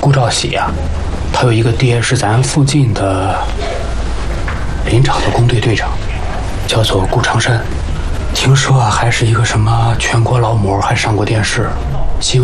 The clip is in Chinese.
顾兆喜啊，他有一个爹是咱附近的林场的工队队长，叫做顾长山。听说啊，还是一个什么全国劳模，还上过电视。